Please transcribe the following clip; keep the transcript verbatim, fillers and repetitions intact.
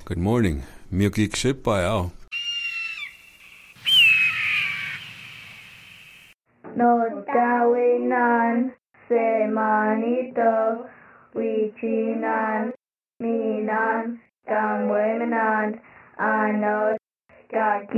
Good morning. Miokik Shipayao. No tawinan se manito wichinan minan kamwemenan anos kaki